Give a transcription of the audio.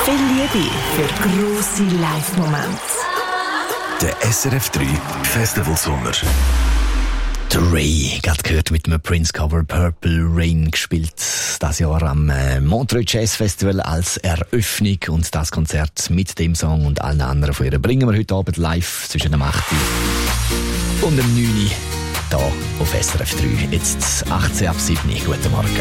Viel Liebe für grosse Live-Momente. Der SRF 3 Festival Sommer. Ray, gerade gehört mit einem Prince-Cover Purple Rain gespielt. Das Jahr am Montreux Jazz Festival als Eröffnung. Und das Konzert mit dem Song und allen anderen von ihr bringen wir heute Abend live zwischen dem 8. und dem 9. hier auf SRF 3. Jetzt 18 ab 7. Guten Morgen.